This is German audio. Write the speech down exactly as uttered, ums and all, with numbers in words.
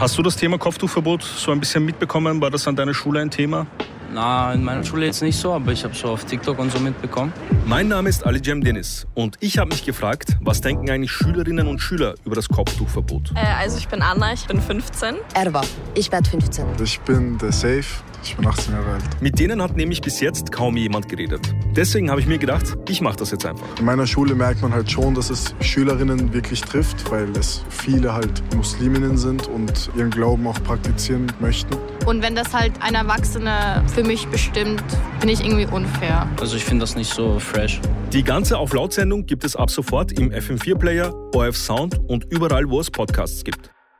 Hast du das Thema Kopftuchverbot so ein bisschen mitbekommen? War das an deiner Schule ein Thema? Na, in meiner Schule jetzt nicht so, aber ich habe so auf TikTok und so mitbekommen. Mein Name ist Ali Cem Deniz und ich habe mich gefragt, was denken eigentlich Schülerinnen und Schüler über das Kopftuchverbot? Äh, also ich bin Anna, ich bin fünfzehn. Erwa, ich werde fünfzehn. Ich bin der Safe, ich bin achtzehn Jahre alt. Mit denen hat nämlich bis jetzt kaum jemand geredet. Deswegen habe ich mir gedacht, ich mache das jetzt einfach. In meiner Schule merkt man halt schon, dass es Schülerinnen wirklich trifft, weil es viele halt Musliminnen sind und ihren Glauben auch praktizieren möchten. Und wenn das halt ein Erwachsener für mich bestimmt, finde ich irgendwie unfair. Also ich finde das nicht so fresh. Die ganze Auf Laut-Sendung gibt es ab sofort im F M vier Player, O R F Sound und überall, wo es Podcasts gibt.